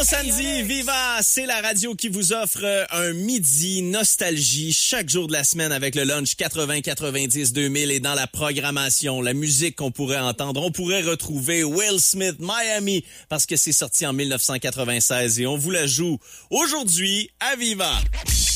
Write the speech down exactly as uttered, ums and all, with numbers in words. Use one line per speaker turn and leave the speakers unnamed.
bon samedi, Viva! C'est la radio qui vous offre un midi nostalgie chaque jour de la semaine avec le lunch quatre-vingts quatre-vingt-dix deux mille et dans la programmation, la musique qu'on pourrait entendre, on pourrait retrouver Will Smith, Miami, parce que c'est sorti en mille neuf cent quatre-vingt-seize et on vous la joue aujourd'hui à Viva!